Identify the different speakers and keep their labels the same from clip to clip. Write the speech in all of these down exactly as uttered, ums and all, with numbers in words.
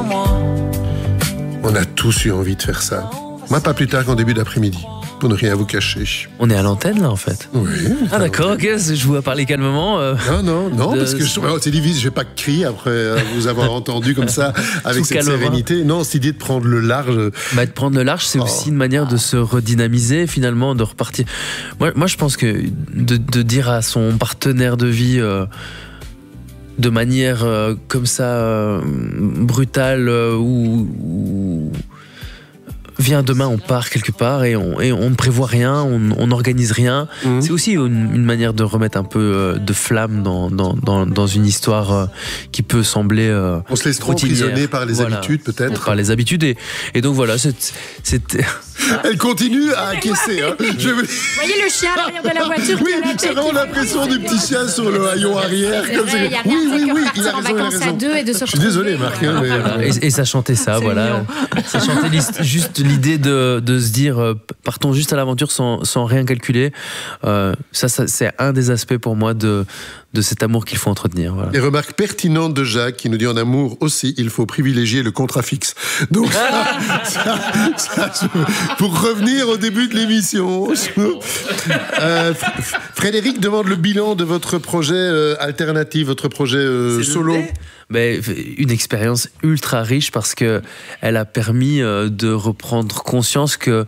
Speaker 1: moi.
Speaker 2: On a tous eu envie de faire ça. Moi, pas plus tard qu'en début d'après-midi, pour ne rien vous cacher.
Speaker 3: On est à l'antenne, là, en fait.
Speaker 2: Oui.
Speaker 3: Ah, d'accord, ok, je vous parler calmement. Euh,
Speaker 2: non, non, non,
Speaker 3: de...
Speaker 2: parce que je... oh, c'est difficile, je vais pas crier après vous avoir entendu comme ça, avec cette calmement. sérénité. Non, cette idée de prendre le large.
Speaker 3: Bah, de prendre le large, c'est oh. aussi une manière de se redynamiser, finalement, de repartir. Moi, moi je pense que de, de dire à son partenaire de vie. Euh, de manière euh, comme ça euh, brutale euh, ou, ou viens demain on part quelque part et on, et on ne prévoit rien, on n'organise rien. Mmh. C'est aussi une, une manière de remettre un peu euh, de flamme dans, dans, dans, dans une histoire euh, qui peut sembler euh,
Speaker 2: on se laisse trop emprisonner par les
Speaker 3: voilà.
Speaker 2: habitudes peut-être.
Speaker 3: Par les habitudes et, et donc voilà c'est, c'est...
Speaker 2: Elle continue à encaisser. Hein. Je...
Speaker 4: Vous voyez le chien à l'arrière de la voiture.
Speaker 2: Oui, c'est vraiment l'impression du petit chien sur le haillon arrière.
Speaker 4: C'est comme vrai, il y a rien
Speaker 2: oui, oui, oui,
Speaker 4: il a raison, en vacances à deux et de se
Speaker 2: Je suis désolé, Marc. Hein,
Speaker 3: mais... et, et ça chantait ça, c'est voilà. Ça chantait juste l'idée de, de se dire euh, partons juste à l'aventure sans, sans rien calculer. Euh, ça, ça, c'est un des aspects pour moi de, de cet amour qu'il faut entretenir. Voilà.
Speaker 2: Les remarques pertinentes de Jacques qui nous dit en amour aussi, il faut privilégier le contrat fixe. Donc, ça, ça, ça, pour revenir au début de l'émission, euh, Frédéric demande le bilan de votre projet euh, alternatif, votre projet euh, solo.
Speaker 3: Mais une expérience ultra riche parce que elle a permis euh, de reprendre conscience que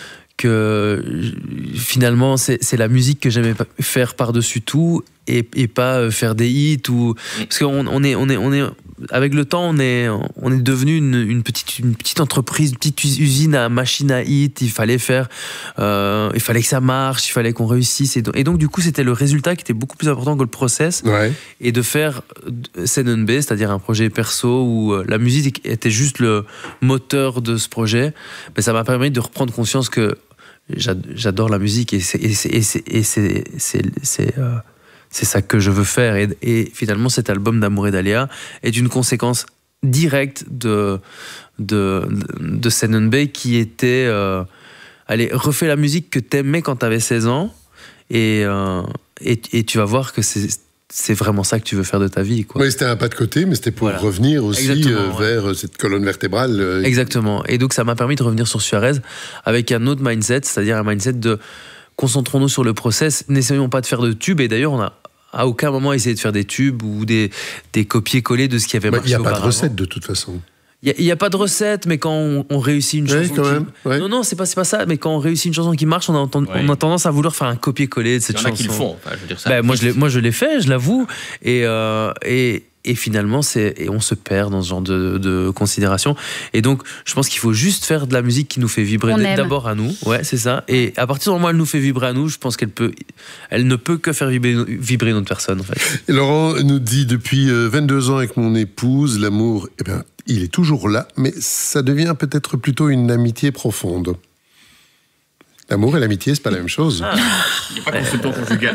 Speaker 3: que finalement c'est, c'est la musique que j'aimais faire par-dessus tout et, et pas faire des hits ou parce qu'on on est on est on est avec le temps on est on est devenu une, une petite une petite entreprise, une petite usine à machine à hits. Il fallait faire euh, il fallait que ça marche, il fallait qu'on réussisse et donc, et donc du coup c'était le résultat qui était beaucoup plus important que le process.
Speaker 2: Ouais.
Speaker 3: Et de faire S N N B, c'est-à-dire un projet perso où la musique était juste le moteur de ce projet, mais ça m'a permis de reprendre conscience que j'adore la musique et c'est, et c'est, et c'est, et c'est, c'est, c'est, euh, c'est ça que je veux faire. Et, et finalement, cet album d'Amour et d'Aléa est une conséquence directe de, de, de S N N B qui était euh, allez, refais la musique que t'aimais quand t'avais seize ans et, euh, et, et tu vas voir que c'est c'est vraiment ça que tu veux faire de ta vie, quoi.
Speaker 2: Oui, c'était un pas de côté, mais c'était pour voilà. revenir aussi euh, vers ouais. cette colonne vertébrale. Euh...
Speaker 3: Exactement. Et donc, ça m'a permis de revenir sur Suarez avec un autre mindset, c'est-à-dire un mindset de concentrons-nous sur le process, n'essayons pas de faire de tubes. Et d'ailleurs, on a à aucun moment essayé de faire des tubes ou des, des copier-coller de ce qui avait marché auparavant.
Speaker 2: Il n'y a pas de recette, de toute façon.
Speaker 3: Il n'y a, a pas de recette, mais quand on, on réussit une chanson.
Speaker 2: Oui, quand
Speaker 3: qui...
Speaker 2: même. Ouais.
Speaker 3: Non, non, c'est pas, c'est pas ça. Mais quand on réussit une chanson qui marche, on a, entend... ouais. on a tendance à vouloir faire un copier-coller de cette chanson.
Speaker 5: Il y en a qui le font. Enfin, je veux dire ça.
Speaker 3: Ben, moi, je l'ai, moi, je l'ai fait, je l'avoue. Et, euh, et, et finalement, c'est, et on se perd dans ce genre de, de considération. Et donc, je pense qu'il faut juste faire de la musique qui nous fait vibrer d'abord à nous. Ouais, c'est ça. Et à partir du moment où elle nous fait vibrer à nous, je pense qu'elle peut, elle ne peut que faire vibrer, vibrer notre personne, en fait.
Speaker 2: Et Laurent nous dit, depuis vingt-deux ans avec mon épouse, l'amour, eh bien, il est toujours là, mais ça devient peut-être plutôt une amitié profonde. L'amour et l'amitié, c'est pas la même chose.
Speaker 5: Ah, il n'est pas consultant conjugal.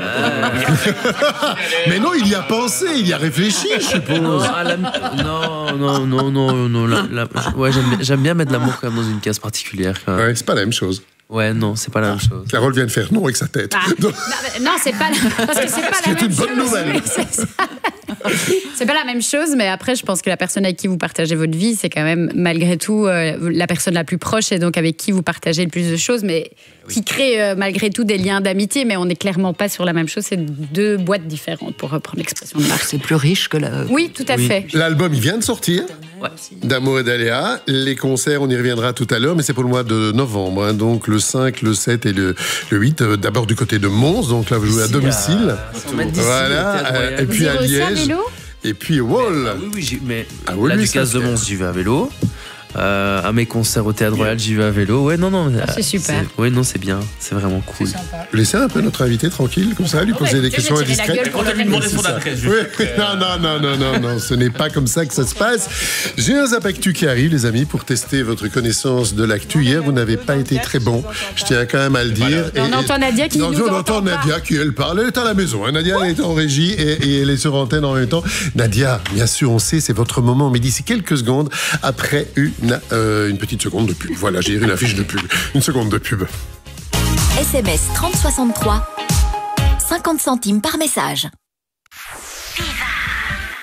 Speaker 2: Mais non, il y a pensé, il y a réfléchi, je suppose.
Speaker 3: Non, la... non, non, non, non, non. La, la... Ouais, j'aime, j'aime bien mettre l'amour quand même dans une case particulière. Quand même.
Speaker 2: Ouais, c'est pas la même chose.
Speaker 3: Ouais, non, c'est pas la même chose.
Speaker 2: Carole vient de faire non avec sa tête.
Speaker 4: Ah, non, non, c'est pas la... parce que c'est pas
Speaker 2: c'est
Speaker 4: la même
Speaker 2: une
Speaker 4: chose.
Speaker 2: bonne nouvelle.
Speaker 4: C'est, ça. C'est pas la même chose, mais après, je pense que la personne avec qui vous partagez votre vie, c'est quand même malgré tout euh, la personne la plus proche et donc avec qui vous partagez le plus de choses, mais oui. qui crée euh, malgré tout des liens d'amitié, mais on n'est clairement pas sur la même chose. C'est deux boîtes différentes, pour reprendre l'expression de Marc.
Speaker 6: C'est plus riche que la...
Speaker 4: Oui, tout à oui. fait.
Speaker 2: L'album, il vient de sortir.
Speaker 3: Ouais.
Speaker 2: D'Amour et d'Aléa. Les concerts, on y reviendra tout à l'heure, mais c'est pour le mois de novembre. Hein, donc le cinq, le sept et le, le huit. Euh, d'abord du côté de Mons, donc là vous jouez à domicile.
Speaker 3: À...
Speaker 2: Voilà. Euh, et puis à Liège. Et puis Wall.
Speaker 3: Ah, oui, oui, j'ai... mais
Speaker 2: ah, oui,
Speaker 3: là,
Speaker 2: oui,
Speaker 3: du Casse de Mons, j'y vais à vélo. Euh, à mes concerts au Théâtre Royal, j'y vais à vélo. Ouais, non, non.
Speaker 4: Ah, c'est super.
Speaker 3: C'est... Ouais, non, c'est bien. C'est vraiment cool.
Speaker 2: C'est Laissez un peu notre invité tranquille, comme ça, lui poser
Speaker 4: ouais,
Speaker 2: des questions indiscrètes.
Speaker 5: Quand lui demander son adresse.
Speaker 2: Oui. Non, non, non, non, non, non, ce n'est pas comme ça que ça se passe. J'ai un Zap Actu qui arrive, les amis, pour tester votre connaissance de l'actu. Hier, vous n'avez pas été très bon. Je tiens quand même à le dire.
Speaker 4: Et, on entend Nadia qui
Speaker 2: non,
Speaker 4: nous
Speaker 2: on entend Nadia qui, elle parle. Elle est à la maison. Hein. Nadia, elle est en régie et, et elle est sur antenne en même temps. Nadia, bien sûr, on sait, c'est votre moment, mais d'ici quelques secondes, après une, euh, une petite seconde de pub. Voilà, j'ai une affiche de pub. Une seconde de pub.
Speaker 7: S M S trente soixante-trois, cinquante centimes par message.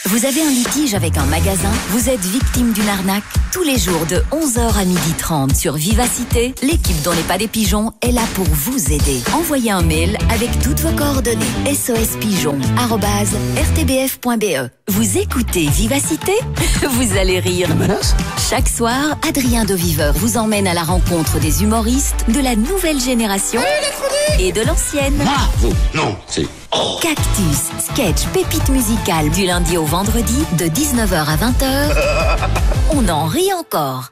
Speaker 7: Vous avez un litige avec un magasin? Vous êtes victime d'une arnaque? Tous les jours de onze heures à midi trente sur Vivacité, l'équipe dont n'est pas des pigeons est là pour vous aider. Envoyez un mail avec toutes vos coordonnées. sospigeon arobase r t b f point b e. Vous écoutez Vivacité? Vous allez rire. Chaque soir, Adrien de Viveur vous emmène à la rencontre des humoristes de la nouvelle génération et de l'ancienne.
Speaker 1: Ah, vous, non, c'est...
Speaker 7: Cactus, sketch, pépite musicale du lundi au vendredi de dix-neuf heures à vingt heures. On en rit encore.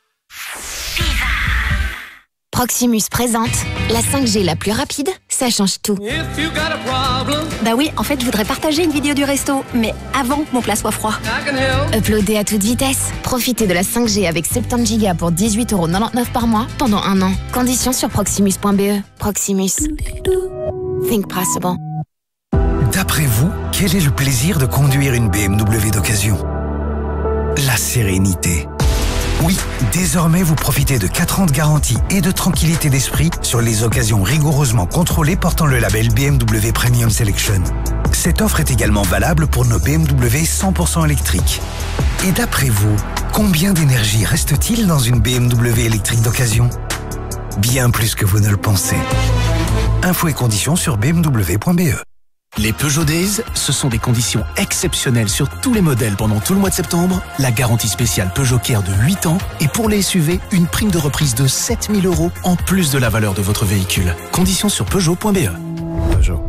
Speaker 6: Proximus présente la cinq G la plus rapide, ça change tout. Bah oui, en fait, je voudrais partager une vidéo du resto, mais avant que mon plat soit froid. Uploader à toute vitesse. Profitez de la cinq G avec soixante-dix gigas pour dix-huit euros quatre-vingt-dix-neuf par mois pendant un an. Conditions sur proximus point b e. Proximus. Think possible.
Speaker 8: D'après vous, quel est le plaisir de conduire une B M W d'occasion? La sérénité. Oui, désormais vous profitez de quatre ans de garantie et de tranquillité d'esprit sur les occasions rigoureusement contrôlées portant le label B M W Premium Selection. Cette offre est également valable pour nos B M W cent pour cent électriques. Et d'après vous, combien d'énergie reste-t-il dans une B M W électrique d'occasion? Bien plus que vous ne le pensez. Infos et conditions sur b m w point b e.
Speaker 9: Les Peugeot Days, ce sont des conditions exceptionnelles sur tous les modèles pendant tout le mois de septembre, la garantie spéciale Peugeot Care de huit ans et pour les S U V, une prime de reprise de sept mille euros en plus de la valeur de votre véhicule. Conditions sur peugeot point b e. Peugeot.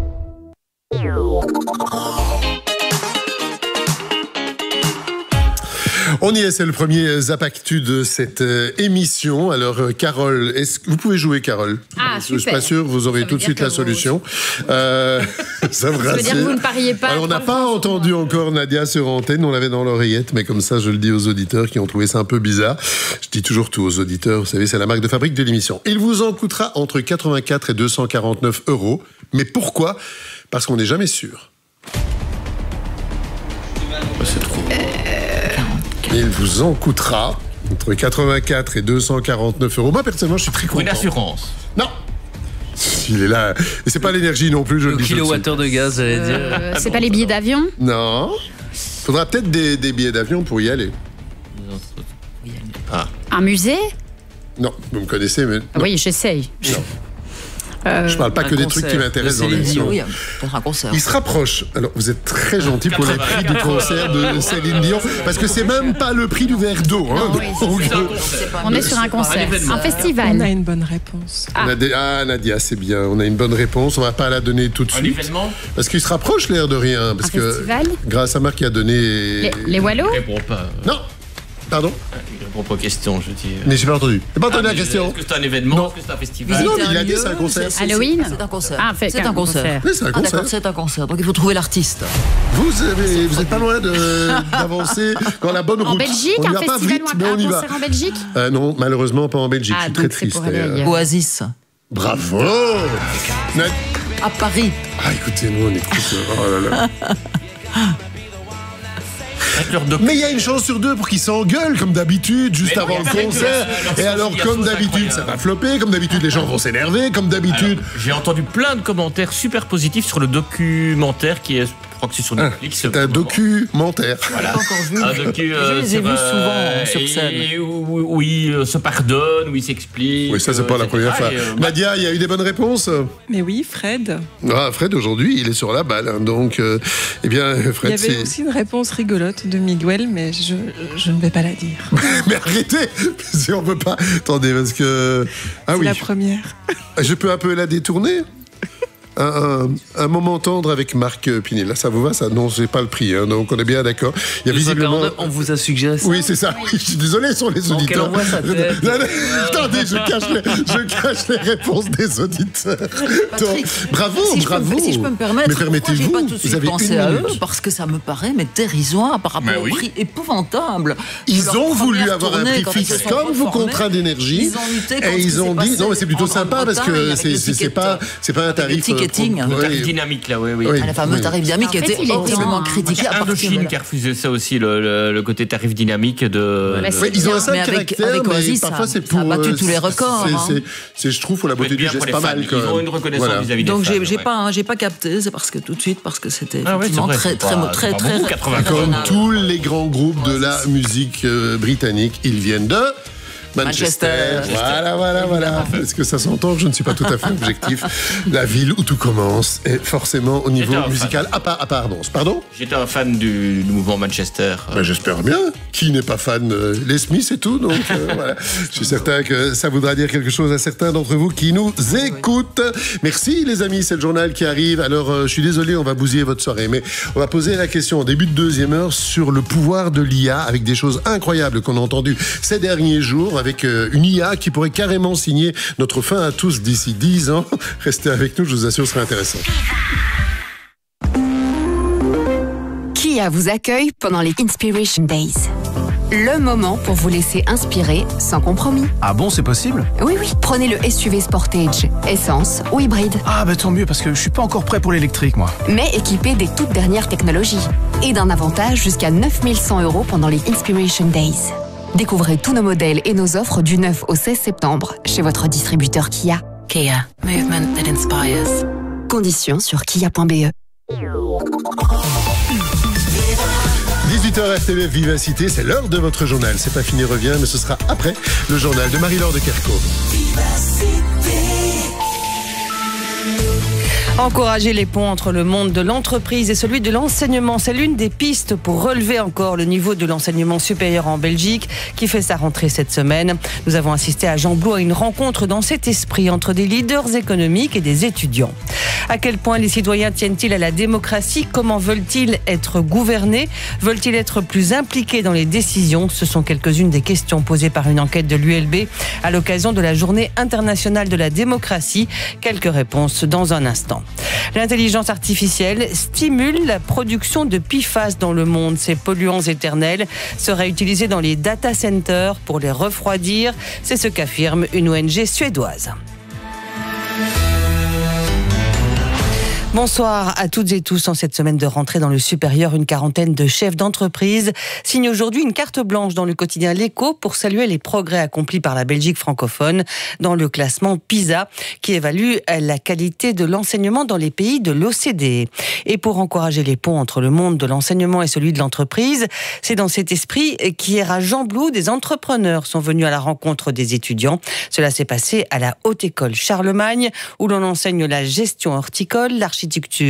Speaker 2: On y est, c'est le premier Zap Actu de cette euh, émission. Alors, euh, Carole, est-ce que vous pouvez jouer, Carole?
Speaker 4: Ah,
Speaker 2: Je suis
Speaker 4: super.
Speaker 2: pas sûr, vous aurez
Speaker 4: Ça veut
Speaker 2: tout de
Speaker 4: dire
Speaker 2: suite
Speaker 4: que
Speaker 2: la
Speaker 4: vous-
Speaker 2: solution. Euh, ça me
Speaker 4: Ça veut dire
Speaker 2: rassure.
Speaker 4: que vous ne pariez pas.
Speaker 2: Alors, on n'a
Speaker 4: trois
Speaker 2: pas
Speaker 4: fois.
Speaker 2: entendu encore Nadia sur antenne, on l'avait dans l'oreillette, mais comme ça, je le dis aux auditeurs qui ont trouvé ça un peu bizarre. Je dis toujours tout aux auditeurs, vous savez, c'est la marque de fabrique de l'émission. Il vous en coûtera entre quatre-vingt-quatre et deux cent quarante-neuf euros. Mais pourquoi? Parce qu'on n'est jamais sûr.
Speaker 5: C'est trop.
Speaker 2: Il vous en coûtera entre quatre-vingt-quatre et deux cent quarante-neuf euros. Moi, personnellement, je suis très
Speaker 5: Pour une
Speaker 2: content.
Speaker 5: assurance.
Speaker 2: Non. Il est là. Et c'est pas l'énergie non plus, je le
Speaker 3: Le
Speaker 2: dis. tout de suite.
Speaker 3: kilowattheure de gaz, j'allais dire.
Speaker 4: Euh, c'est pas les billets d'avion?
Speaker 2: Non. Faudra peut-être des, des billets d'avion pour y aller.
Speaker 4: Un musée?
Speaker 2: Non, vous me connaissez, mais
Speaker 4: Ah oui, j'essaye.
Speaker 2: non.
Speaker 4: Euh,
Speaker 2: Je parle pas
Speaker 3: un
Speaker 2: que des
Speaker 3: concert
Speaker 2: trucs qui m'intéressent
Speaker 3: de
Speaker 2: dans
Speaker 3: Céline
Speaker 2: l'émission.
Speaker 3: Dion.
Speaker 10: Oui, peut-être un concert.
Speaker 2: Il se rapproche. Alors, vous êtes très gentil pour les prix du concert de Céline Dion, parce que c'est même pas le prix du verre d'eau. Hein,
Speaker 4: Non, oui, c'est
Speaker 2: donc,
Speaker 5: C'est un
Speaker 2: euh,
Speaker 5: concert.
Speaker 4: On est sur un concert,
Speaker 5: événement.
Speaker 4: un
Speaker 11: On
Speaker 4: festival.
Speaker 11: a une bonne réponse.
Speaker 2: on a des- Ah, Nadia, c'est bien. On a une bonne réponse. On va pas la donner tout de
Speaker 5: Un
Speaker 2: suite.
Speaker 5: événement.
Speaker 2: Parce qu'il se rapproche, l'air de rien. Parce
Speaker 4: Un
Speaker 2: que
Speaker 4: festival?
Speaker 2: grâce à Marc qui a donné.
Speaker 4: Les, les Wallos?
Speaker 5: Il répond pas.
Speaker 2: Non. Pardon.
Speaker 5: Il répond pas aux questions, je dis.
Speaker 2: Mais j'ai pas entendu. J'ai pas entendu
Speaker 5: Ah,
Speaker 2: la
Speaker 5: mais
Speaker 2: question.
Speaker 5: Est-ce que c'est un événement?
Speaker 2: Non.
Speaker 5: Est-ce que c'est un festival?
Speaker 2: Non,
Speaker 10: Visiter
Speaker 2: mais il
Speaker 10: un
Speaker 2: a dit
Speaker 10: lieu,
Speaker 2: c'est un concert.
Speaker 10: c'est- c'est-
Speaker 4: Halloween?
Speaker 10: C'est un concert.
Speaker 4: Ah, fait
Speaker 10: c'est
Speaker 4: qu'un
Speaker 10: un concert.
Speaker 4: concert.
Speaker 2: Oui, c'est un
Speaker 10: Ah,
Speaker 2: concert.
Speaker 10: d'accord, c'est un concert. Donc il faut trouver l'artiste.
Speaker 2: Vous, avez, vous êtes pas loin de- d'avancer dans la bonne route.
Speaker 4: En Belgique,
Speaker 2: on y
Speaker 4: un
Speaker 2: va pas
Speaker 4: festival
Speaker 2: vite,
Speaker 4: ou
Speaker 2: mais
Speaker 4: un,
Speaker 2: on
Speaker 4: un
Speaker 2: y va.
Speaker 4: concert en Belgique?
Speaker 2: Euh, non, malheureusement pas en Belgique.
Speaker 4: Ah,
Speaker 2: je suis très
Speaker 4: donc c'est
Speaker 2: triste.
Speaker 4: pour aller
Speaker 2: d'ailleurs.
Speaker 4: ailleurs.
Speaker 10: Oasis.
Speaker 2: Bravo. Na-
Speaker 10: À Paris.
Speaker 2: Ah, écoutez, nous on écoute. Oh là là.
Speaker 5: Avec leur doc-
Speaker 2: Mais il y a une chance sur deux pour qu'ils s'engueulent comme d'habitude juste
Speaker 5: Mais non,
Speaker 2: avant
Speaker 5: il y
Speaker 2: le
Speaker 5: a fait
Speaker 2: concert.
Speaker 5: que leur- leur
Speaker 2: Et alors
Speaker 5: conciliation,
Speaker 2: comme
Speaker 5: c'est
Speaker 2: d'habitude ça
Speaker 5: incroyable.
Speaker 2: va flopper, comme d'habitude les gens vont s'énerver, comme d'habitude.
Speaker 5: Alors, J'ai entendu plein de commentaires super positifs sur le documentaire qui est, je crois que c'est sur
Speaker 2: Ah,
Speaker 5: Netflix.
Speaker 2: c'est un documentaire.
Speaker 5: Voilà.
Speaker 10: Pas encore vu.
Speaker 5: Un docu, euh,
Speaker 10: Je les ai
Speaker 5: sur,
Speaker 10: vus
Speaker 5: euh,
Speaker 10: souvent sur
Speaker 5: et-
Speaker 10: scène.
Speaker 5: Où, où il euh, se pardonne, où il s'explique.
Speaker 2: Oui, ça c'est
Speaker 5: euh,
Speaker 2: pas la
Speaker 5: et cetera.
Speaker 2: première fois.
Speaker 5: Et, euh,
Speaker 2: Nadia, il y a eu des bonnes réponses.
Speaker 11: Mais oui, Fred.
Speaker 2: Ah, Fred aujourd'hui il est sur la balle, hein, donc euh, eh bien
Speaker 11: Il y
Speaker 2: Fred
Speaker 11: avait
Speaker 2: c'est.
Speaker 11: aussi une réponse rigolote de Miguel, mais je, je ne vais pas la dire.
Speaker 2: Mais arrêtez, si on peut pas. Attendez parce que ah
Speaker 11: C'est
Speaker 2: oui,
Speaker 11: la première.
Speaker 2: je peux un peu la détourner. Un, un- un moment tendre avec Marc Pinel. Là, ça vous va, ça? Non, c'est pas le prix, hein, donc on est bien d'accord. Il y a
Speaker 3: deux cent
Speaker 2: visiblement.
Speaker 3: quarante-neuf, on vous a suggéré ça.
Speaker 2: Oui, c'est ça. Oui, je suis désolé sur les
Speaker 3: Donc, elle
Speaker 2: auditeurs.
Speaker 3: envoie sa tête.
Speaker 2: Non, non, attendez, je cache, les, je cache les réponses des auditeurs.
Speaker 10: Patrick,
Speaker 2: Donc, bravo,
Speaker 10: si je peux-
Speaker 2: bravo.
Speaker 10: si je peux me permettre,
Speaker 2: Mais
Speaker 10: pourquoi j'ai
Speaker 2: permettez-vous,
Speaker 10: pas tout de
Speaker 2: vous
Speaker 10: suite
Speaker 2: avez
Speaker 10: pensé
Speaker 2: une
Speaker 10: à
Speaker 2: minute.
Speaker 10: eux parce que ça me paraît mais dérisoire par rapport
Speaker 5: Mais oui.
Speaker 10: au prix épouvantable.
Speaker 2: Ils
Speaker 10: Leur
Speaker 2: ont voulu
Speaker 10: première
Speaker 2: avoir un
Speaker 10: tournée,
Speaker 2: prix
Speaker 10: quand ils
Speaker 2: fixe
Speaker 10: se sont
Speaker 2: comme vos
Speaker 10: reformés,
Speaker 2: contrats d'énergie.
Speaker 10: ils ont lutté contre
Speaker 2: Et
Speaker 10: ce qui
Speaker 2: ils ont
Speaker 10: s'est
Speaker 2: dit,
Speaker 10: passé
Speaker 2: non, mais c'est plutôt
Speaker 10: en
Speaker 2: sapa parce
Speaker 10: Grande-Bretagne
Speaker 2: que
Speaker 10: avec
Speaker 2: c'est
Speaker 10: le
Speaker 2: c'est- c'est
Speaker 10: ticket-
Speaker 2: pas, c'est pas un
Speaker 10: avec le
Speaker 2: tarif
Speaker 10: ticket marketing.
Speaker 2: pro-
Speaker 5: Le tarif
Speaker 2: oui.
Speaker 5: dynamique, là, oui, oui.
Speaker 2: Oui.
Speaker 10: Ah, la fameuse
Speaker 2: Oui.
Speaker 10: tarif dynamique qui
Speaker 4: En fait,
Speaker 10: était
Speaker 4: il est
Speaker 10: horriblement
Speaker 4: temps,
Speaker 10: critiquée à partir de
Speaker 5: Indochine
Speaker 10: là.
Speaker 5: qui a refusé ça aussi, le, le, le côté tarif dynamique de.
Speaker 4: Ouais,
Speaker 5: de-
Speaker 4: c'est
Speaker 2: Ouais, ils ont un
Speaker 10: Mais
Speaker 2: simple
Speaker 10: avec-
Speaker 2: caractère,
Speaker 10: avec
Speaker 2: mais
Speaker 10: Oasis,
Speaker 2: parfois
Speaker 10: ça-
Speaker 2: c'est
Speaker 10: ça a
Speaker 2: pour.
Speaker 10: battu
Speaker 2: euh,
Speaker 10: tous les records,
Speaker 2: c'est-
Speaker 10: hein.
Speaker 2: c'est- c'est- je trouve, pour la
Speaker 5: peut
Speaker 2: beauté
Speaker 5: être
Speaker 2: du
Speaker 5: bien pour
Speaker 2: geste,
Speaker 5: les
Speaker 2: pas
Speaker 5: fans.
Speaker 2: mal. quand
Speaker 5: Ils ont
Speaker 2: même.
Speaker 5: une reconnaissance
Speaker 2: Voilà.
Speaker 5: vis-à-vis des
Speaker 10: Donc
Speaker 5: fans.
Speaker 10: j'ai j'ai
Speaker 5: ouais.
Speaker 10: pas hein, j'ai pas capté, c'est parce que tout de suite parce que c'était
Speaker 5: Ah ouais, c'est
Speaker 10: effectivement
Speaker 5: vrai,
Speaker 10: très
Speaker 5: c'est
Speaker 10: très
Speaker 5: pas-
Speaker 10: très
Speaker 5: c'est pas
Speaker 10: très
Speaker 5: beaucoup,
Speaker 10: très
Speaker 5: quatre-vingts.
Speaker 2: Comme
Speaker 10: raisonnable.
Speaker 2: tous les grands groupes de la musique euh, britannique, ils viennent de Manchester.
Speaker 10: Manchester.
Speaker 2: Voilà, voilà, voilà. Est-ce que ça s'entend? Je ne suis pas tout à fait objectif. La ville où tout commence, et forcément au niveau
Speaker 5: J'étais un
Speaker 2: musical. Ah, pa- ah, pardon. Pardon?
Speaker 5: J'étais un fan du, du mouvement Manchester.
Speaker 2: Ben, j'espère bien. Qui n'est pas fan euh, Les Smiths et tout, donc euh, voilà. Je suis certain que ça voudra dire quelque chose à certains d'entre vous qui nous écoutent. Merci les amis, c'est le journal qui arrive. Alors euh, je suis désolé, on va bousiller votre soirée, mais on va poser la question en début de deuxième heure sur le pouvoir de l'I A, avec des choses incroyables qu'on a entendues ces derniers jours, avec euh, une I A qui pourrait carrément signer notre fin à tous d'ici dix ans. Restez avec nous, je vous assure, ce sera intéressant.
Speaker 1: Kia vous accueille pendant les Inspiration Days. Le moment pour vous laisser inspirer sans compromis.
Speaker 9: Ah bon, c'est possible?
Speaker 1: Oui, oui. Prenez le S U V Sportage, essence ou hybride.
Speaker 9: Ah bah tant mieux, parce que je suis pas encore prêt pour l'électrique, moi.
Speaker 1: Mais équipé des toutes dernières technologies. Et d'un avantage jusqu'à neuf mille cent euros pendant les Inspiration Days. Découvrez tous nos modèles et nos offres du neuf au seize septembre chez votre distributeur Kia.
Speaker 7: Kia, movement that inspires.
Speaker 1: Conditions sur kia point b e.
Speaker 2: dix-huit heures R T B F Vivacité, c'est l'heure de votre journal. C'est pas fini, revient, mais ce sera après le journal de Marie-Laure de Kerkhove.
Speaker 12: Encourager les ponts entre le monde de l'entreprise et celui de l'enseignement, c'est l'une des pistes pour relever encore le niveau de l'enseignement supérieur en Belgique qui fait sa rentrée cette semaine. Nous avons assisté à Jean Blou à une rencontre dans cet esprit entre des leaders économiques et des étudiants. À quel point les citoyens tiennent-ils à la démocratie? Comment veulent-ils être gouvernés? Veulent-ils être plus impliqués dans les décisions? Ce sont quelques-unes des questions posées par une enquête de l'U L B à l'occasion de la Journée internationale de la démocratie. Quelques réponses dans un instant. L'intelligence artificielle stimule la production de P F A S dans le monde. Ces polluants éternels seraient utilisés dans les data centers pour les refroidir. C'est ce qu'affirme une O N G suédoise. Bonsoir à toutes et tous. En cette semaine de rentrée dans le supérieur, une quarantaine de chefs d'entreprise signent aujourd'hui une carte blanche dans le quotidien L'Écho pour saluer les progrès accomplis par la Belgique francophone dans le classement PISA qui évalue la qualité de l'enseignement dans les pays de l'O C D E. Et pour encourager les ponts entre le monde de l'enseignement et celui de l'entreprise, c'est dans cet esprit qu'hier à Jean Blou, des entrepreneurs sont venus à la rencontre des étudiants. Cela s'est passé à la Haute École Charlemagne où l'on enseigne la gestion horticole, l'architecture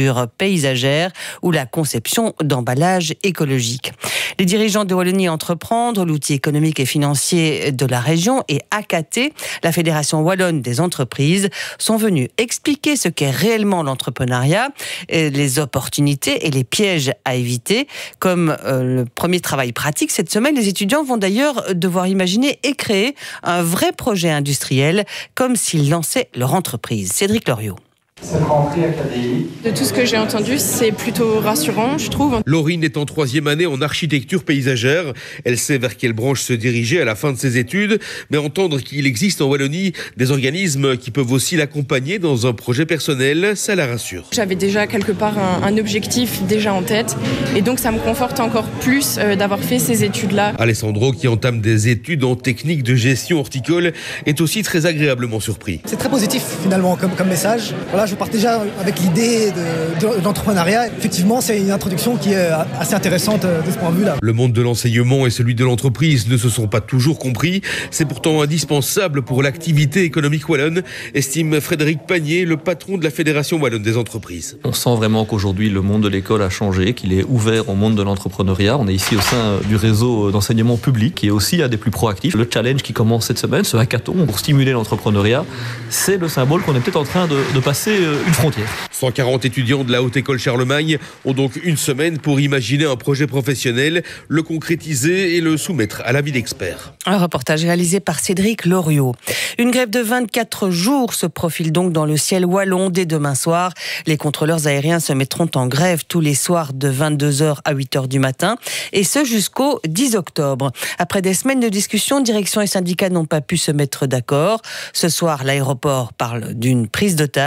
Speaker 12: paysagère ou la conception d'emballages écologiques. Les dirigeants de Wallonie Entreprendre, l'outil économique et financier de la région, et A K T, la Fédération Wallonne des entreprises, sont venus expliquer ce qu'est réellement l'entrepreneuriat, les opportunités et les pièges à éviter. Comme euh, le premier travail pratique, cette semaine, les étudiants vont d'ailleurs devoir imaginer et créer un vrai projet industriel, comme s'ils lançaient leur entreprise. Cédric Loriot.
Speaker 13: Cette rentrée académique. De tout ce que j'ai entendu, c'est plutôt rassurant, je trouve.
Speaker 14: Laurine est en troisième année en architecture paysagère. Elle sait vers quelle branche se diriger à la fin de ses études, mais entendre qu'il existe en Wallonie des organismes qui peuvent aussi l'accompagner dans un projet personnel, ça la rassure.
Speaker 13: J'avais déjà quelque part un, un objectif déjà en tête, et donc ça me conforte encore plus euh, d'avoir fait ces études-là.
Speaker 14: Alessandro, qui entame des études en technique de gestion horticole, est aussi très agréablement surpris.
Speaker 15: C'est très positif finalement comme, comme message. Voilà, je pars déjà avec l'idée de, de, de l'entrepreneuriat. Effectivement, c'est une introduction qui est assez intéressante de ce point de vue-là.
Speaker 14: Le monde de l'enseignement et celui de l'entreprise ne se sont pas toujours compris. C'est pourtant indispensable pour l'activité économique wallonne, estime Frédéric Pagnier, le patron de la Fédération Wallonne des entreprises.
Speaker 16: On sent vraiment qu'aujourd'hui, le monde de l'école a changé, qu'il est ouvert au monde de l'entrepreneuriat. On est ici au sein du réseau d'enseignement public et aussi à des plus proactifs. Le challenge qui commence cette semaine, ce hackathon pour stimuler l'entrepreneuriat, c'est le symbole qu'on est peut-être en train de, de passer une frontière.
Speaker 14: cent quarante étudiants de la Haute École Charlemagne ont donc une semaine pour imaginer un projet professionnel, le concrétiser et le soumettre à l'avis d'experts.
Speaker 12: Un reportage réalisé par Cédric Loriot. Une grève de vingt-quatre jours se profile donc dans le ciel wallon dès demain soir. Les contrôleurs aériens se mettront en grève tous les soirs de vingt-deux heures à huit heures du matin et ce jusqu'au dix octobre. Après des semaines de discussions, direction et syndicats n'ont pas pu se mettre d'accord. Ce soir, l'aéroport parle d'une prise d'otage.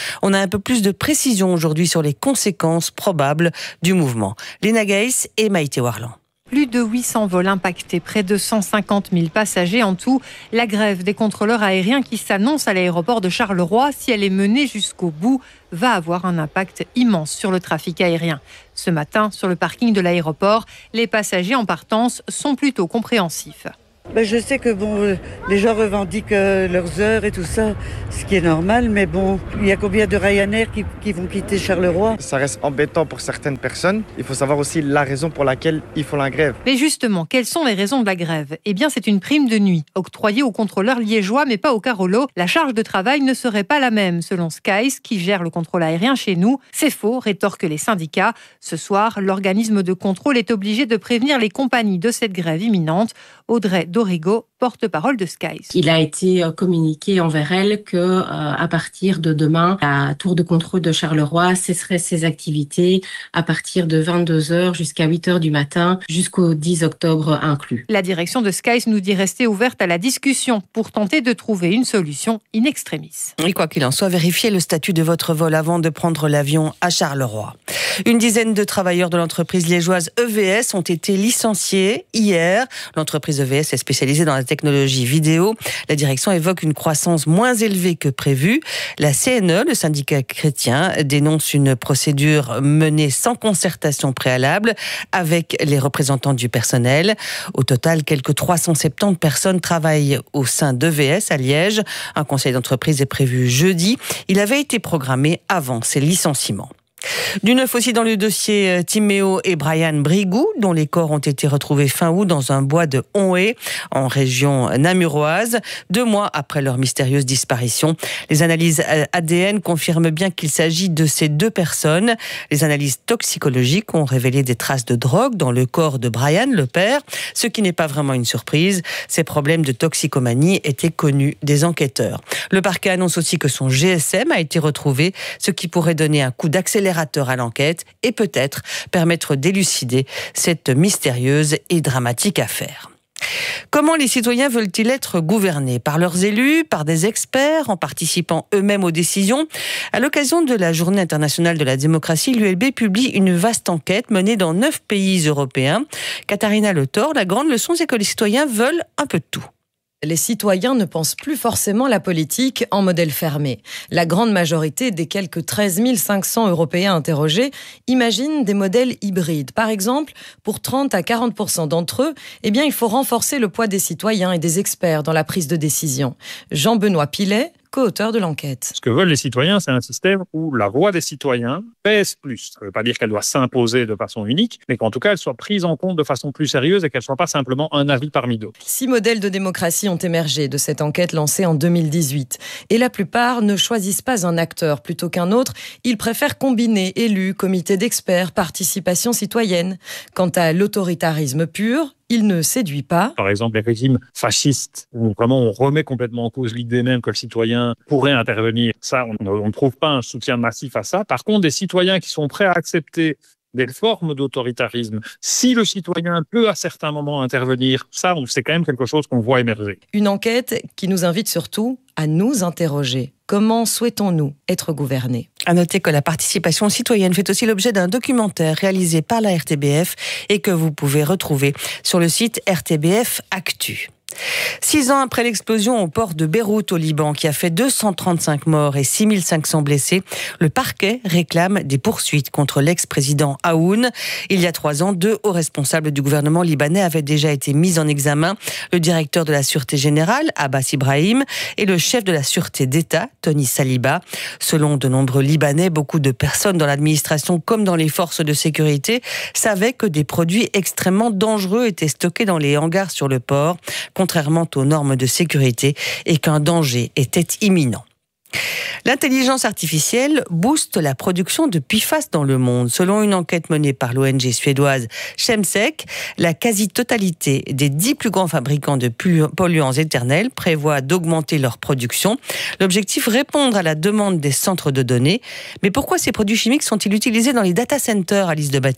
Speaker 12: On a un peu plus de précision aujourd'hui sur les conséquences probables du mouvement. Léna Gaïs et Maïté Warlan.
Speaker 17: Plus de huit cents vols impactés, près de cent cinquante mille passagers en tout. La grève des contrôleurs aériens qui s'annonce à l'aéroport de Charleroi, si elle est menée jusqu'au bout, va avoir un impact immense sur le trafic aérien. Ce matin, sur le parking de l'aéroport, les passagers en partance sont plutôt compréhensifs.
Speaker 18: Ben, je sais que bon, les gens revendiquent euh, leurs heures et tout ça, ce qui est normal, mais bon, il y a combien de Ryanair qui, qui vont quitter Charleroi?
Speaker 19: Ça reste embêtant pour certaines personnes. Il faut savoir aussi la raison pour laquelle ils font la grève.
Speaker 17: Mais justement, quelles sont les raisons de la grève? Eh bien, c'est une prime de nuit, octroyée aux contrôleurs liégeois, mais pas aux Carolo. La charge de travail ne serait pas la même, selon Skies, qui gère le contrôle aérien chez nous. C'est faux, rétorquent les syndicats. Ce soir, l'organisme de contrôle est obligé de prévenir les compagnies de cette grève imminente. Audrey Dorigo, porte-parole de Skies.
Speaker 20: Il a été communiqué envers elle que euh, à partir de demain, la tour de contrôle de Charleroi cesserait ses activités à partir de vingt-deux heures jusqu'à huit heures du matin, jusqu'au dix octobre inclus.
Speaker 17: La direction de Skies nous dit rester ouverte à la discussion pour tenter de trouver une solution in extremis.
Speaker 12: Et quoi qu'il en soit, vérifiez le statut de votre vol avant de prendre l'avion à Charleroi. Une dizaine de travailleurs de l'entreprise liégeoise E V S ont été licenciés hier. L'entreprise E V S est spécialisée dans la technologie vidéo. La direction évoque une croissance moins élevée que prévu. La C N E, le syndicat chrétien, dénonce une procédure menée sans concertation préalable avec les représentants du personnel. Au total, quelques trois cent soixante-dix personnes travaillent au sein d'E V S à Liège. Un conseil d'entreprise est prévu jeudi. Il avait été programmé avant ces licenciements. Du neuf aussi dans le dossier Timéo et Brian Brigou, dont les corps ont été retrouvés fin août dans un bois de Onhé, en région namuroise, deux mois après leur mystérieuse disparition. Les analyses A D N confirment bien qu'il s'agit de ces deux personnes. Les analyses toxicologiques ont révélé des traces de drogue dans le corps de Brian, le père, ce qui n'est pas vraiment une surprise. Ces problèmes de toxicomanie étaient connus des enquêteurs. Le parquet annonce aussi que son G S M a été retrouvé, ce qui pourrait donner un coup d'accélérateur à l'enquête et peut-être permettre d'élucider cette mystérieuse et dramatique affaire. Comment les citoyens veulent-ils être gouvernés? Par leurs élus, par des experts, en participant eux-mêmes aux décisions? À l'occasion de la Journée internationale de la démocratie, l'U L B publie une vaste enquête menée dans neuf pays européens. Katharina Le Thor, la grande leçon, c'est que les citoyens veulent un peu de tout.
Speaker 21: Les citoyens ne pensent plus forcément la politique en modèle fermé. La grande majorité des quelques treize mille cinq cents Européens interrogés imaginent des modèles hybrides. Par exemple, pour trente à quarante pour cent d'entre eux, eh bien, il faut renforcer le poids des citoyens et des experts dans la prise de décision. Jean-Benoît Pilet, co-auteur de l'enquête.
Speaker 22: Ce que veulent les citoyens, c'est un système où la voix des citoyens pèse plus. Ça ne veut pas dire qu'elle doit s'imposer de façon unique, mais qu'en tout cas, elle soit prise en compte de façon plus sérieuse et qu'elle ne soit pas simplement un avis parmi d'autres.
Speaker 21: Six modèles de démocratie ont émergé de cette enquête lancée en deux mille dix-huit. Et la plupart ne choisissent pas un acteur plutôt qu'un autre. Ils préfèrent combiner élus, comités d'experts, participation citoyenne. Quant à l'autoritarisme pur, il ne séduit pas.
Speaker 22: Par exemple, les régimes fascistes, où vraiment on remet complètement en cause l'idée même que le citoyen pourrait intervenir. Ça, on ne trouve pas un soutien massif à ça. Par contre, des citoyens qui sont prêts à accepter des formes d'autoritarisme, si le citoyen peut à certains moments intervenir, ça, c'est quand même quelque chose qu'on voit émerger.
Speaker 21: Une enquête qui nous invite surtout à nous interroger. Comment souhaitons-nous être gouvernés?
Speaker 12: À noter que la participation citoyenne fait aussi l'objet d'un documentaire réalisé par la R T B F et que vous pouvez retrouver sur le site R T B F Actu. Six ans après l'explosion au port de Beyrouth au Liban, qui a fait deux cent trente-cinq morts et six mille cinq cents blessés, le parquet réclame des poursuites contre l'ex-président Aoun. Il y a trois ans, deux hauts responsables du gouvernement libanais avaient déjà été mis en examen. Le directeur de la Sûreté Générale, Abbas Ibrahim, et le chef de la Sûreté d'État, Tony Saliba. Selon de nombreux Libanais, beaucoup de personnes dans l'administration comme dans les forces de sécurité savaient que des produits extrêmement dangereux étaient stockés dans les hangars sur le port, contrairement aux normes de sécurité, et qu'un danger était imminent. L'intelligence artificielle booste la production de P F A S dans le monde. Selon une enquête menée par l'O N G suédoise Chemsec, la quasi-totalité des dix plus grands fabricants de polluants éternels prévoit d'augmenter leur production. L'objectif, répondre à la demande des centres de données. Mais pourquoi ces produits chimiques sont-ils utilisés dans les data centers, Alice Debatty ?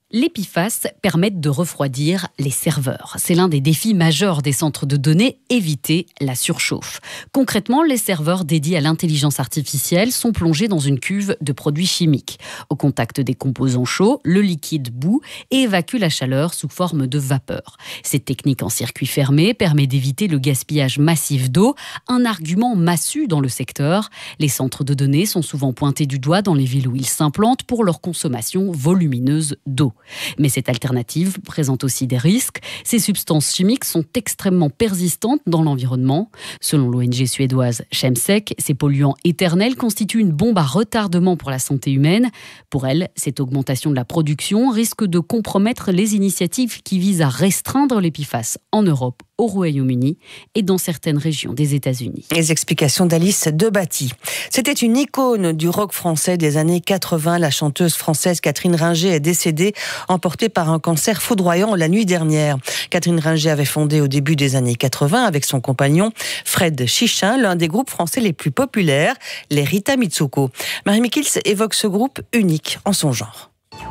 Speaker 6: Les P F A S permettent de refroidir les serveurs. C'est l'un des défis majeurs des centres de données, éviter la surchauffe. Concrètement, les serveurs dédiés à l'intelligence artificielle sont plongés dans une cuve de produits chimiques. Au contact des composants chauds, le liquide bout et évacue la chaleur sous forme de vapeur. Cette technique en circuit fermé permet d'éviter le gaspillage massif d'eau, un argument massu dans le secteur. Les centres de données sont souvent pointés du doigt dans les villes où ils s'implantent pour leur consommation volumineuse d'eau. Mais cette alternative présente aussi des risques. Ces substances chimiques sont extrêmement persistantes dans l'environnement. Selon l'O N G suédoise Chemsec, ces polluants éternels constituent une bombe à retardement pour la santé humaine. Pour elle, cette augmentation de la production risque de compromettre les initiatives qui visent à restreindre les P F A S en Europe, au Royaume-Uni et dans certaines régions des États-Unis.
Speaker 12: Les explications d'Alice Debatty. C'était une icône du rock français des années quatre-vingts. La chanteuse française Catherine Ringer est décédée, emportée par un cancer foudroyant la nuit dernière. Catherine Ringer avait fondé au début des années quatre-vingts avec son compagnon Fred Chichin, l'un des groupes français les plus populaires, les Rita Mitsuko. Marie Mikils évoque ce groupe unique en son genre.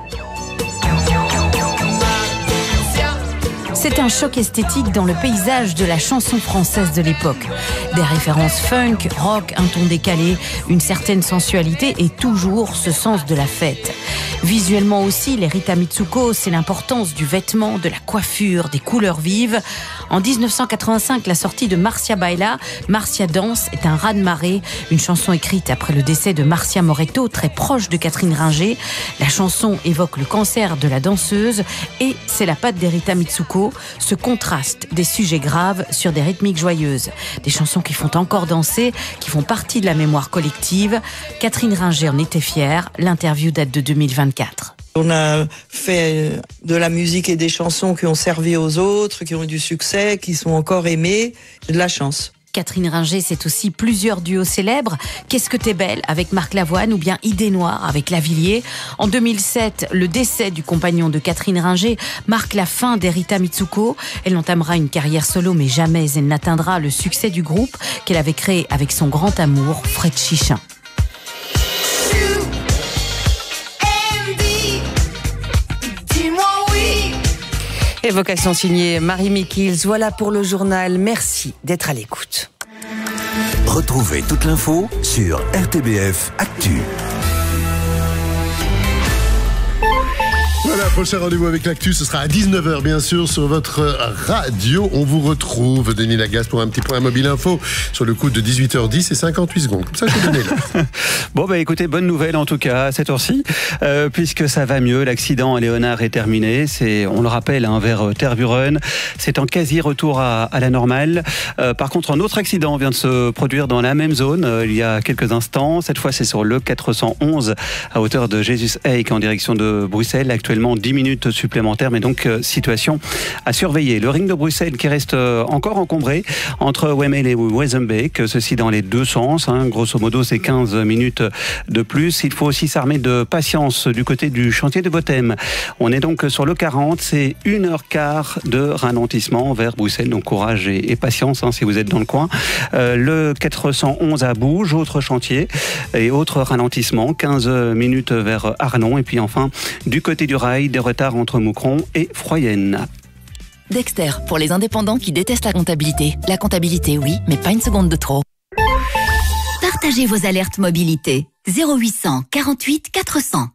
Speaker 6: C'est un choc esthétique dans le paysage de la chanson française de l'époque. Des références funk, rock, un ton décalé, une certaine sensualité et toujours ce sens de la fête. Visuellement aussi, les Rita Mitsuko, c'est l'importance du vêtement, de la coiffure, des couleurs vives. En dix-neuf cent quatre-vingt-cinq, la sortie de Marcia Baila, Marcia Danse est un raz-de-marée, une chanson écrite après le décès de Marcia Moretto, très proche de Catherine Ringer. La chanson évoque le cancer de la danseuse et c'est la patte des Rita Mitsuko, ce contraste des sujets graves sur des rythmiques joyeuses. Des chansons qui font encore danser, qui font partie de la mémoire collective. Catherine Ringer en était fière, l'interview date de deux mille vingt-quatre.
Speaker 10: On a fait de la musique et des chansons qui ont servi aux autres, qui ont eu du succès, qui sont encore aimées. J'ai de la chance.
Speaker 6: Catherine Ringer, c'est aussi plusieurs duos célèbres. Qu'est-ce que t'es belle avec Marc Lavoine ou bien Idée Noire avec Lavilliers. En deux mille sept, le décès du compagnon de Catherine Ringer marque la fin des Rita Mitsuko. Elle entamera une carrière solo, mais jamais elle n'atteindra le succès du groupe qu'elle avait créé avec son grand amour, Fred Chichin.
Speaker 12: Évocation signée Marie Mikils. Voilà pour le journal. Merci d'être à l'écoute.
Speaker 8: Retrouvez toute l'info sur R T B F Actu.
Speaker 2: Voilà, prochain rendez-vous avec l'actu, ce sera à dix-neuf heures bien sûr sur votre radio. On vous retrouve, Denis Lagasse, pour un petit point mobile info sur le coup de dix-huit heures dix et cinquante-huit secondes. Comme ça, je vais donner là.
Speaker 23: Bon, bah écoutez, bonne nouvelle en tout cas à cette heure-ci, euh, puisque ça va mieux. L'accident à Léonard est terminé. C'est, on le rappelle, hein, vers Tervuren. C'est en quasi-retour à, à la normale. Euh, par contre, un autre accident vient de se produire dans la même zone euh, il y a quelques instants. Cette fois, c'est sur le quatre cent onze à hauteur de Jesus Eik en direction de Bruxelles. Actuellement, dix minutes supplémentaires, mais donc euh, situation à surveiller. Le ring de Bruxelles qui reste euh, encore encombré entre Wemmel et Wezenbeek, ceci dans les deux sens. Hein. Grosso modo, c'est quinze minutes de plus. Il faut aussi s'armer de patience du côté du chantier de Bothème. On est donc sur le quarante, c'est une heure quart de ralentissement vers Bruxelles. Donc courage et, et patience hein, si vous êtes dans le coin. Euh, le quatre cent onze à Bouge, autre chantier et autre ralentissement, quinze minutes vers Arlon. Et puis enfin, du côté du rail, des retards entre Moucron et Froyenne.
Speaker 7: Dexter, pour les indépendants qui détestent la comptabilité. La comptabilité, oui, mais pas une seconde de trop. Partagez vos alertes mobilité. zéro huit cent quarante-huit quatre cents.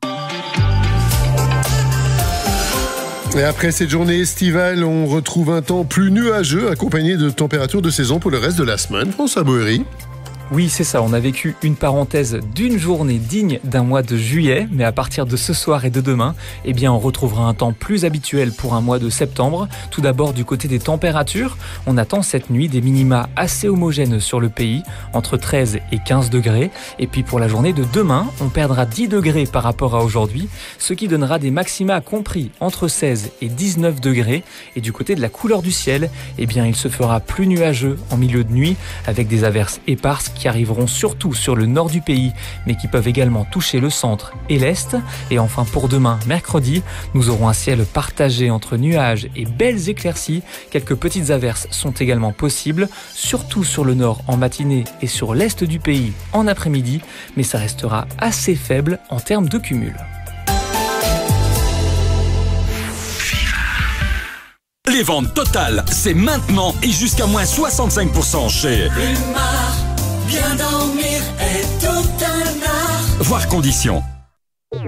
Speaker 2: Et après cette journée estivale, on retrouve un temps plus nuageux, accompagné de températures de saison pour le reste de la semaine. François Boëry.
Speaker 24: Oui, c'est ça. On a vécu une parenthèse d'une journée digne d'un mois de juillet. Mais à partir de ce soir et de demain, eh bien, on retrouvera un temps plus habituel pour un mois de septembre. Tout d'abord, du côté des températures, on attend cette nuit des minima assez homogènes sur le pays, entre treize et quinze degrés. Et puis pour la journée de demain, on perdra dix degrés par rapport à aujourd'hui, ce qui donnera des maxima compris entre seize et dix-neuf degrés. Et du côté de la couleur du ciel, eh bien, il se fera plus nuageux en milieu de nuit, avec des averses éparses qui arriveront surtout sur le nord du pays, mais qui peuvent également toucher le centre et l'est. Et enfin pour demain, mercredi, nous aurons un ciel partagé entre nuages et belles éclaircies. Quelques petites averses sont également possibles, surtout sur le nord en matinée et sur l'est du pays en après-midi, mais ça restera assez faible en termes de cumul.
Speaker 3: prévente totale, c'est maintenant et jusqu'à moins soixante-cinq pour cent chez
Speaker 4: Plumard, bien dormir est tout un art.
Speaker 3: Voir conditions.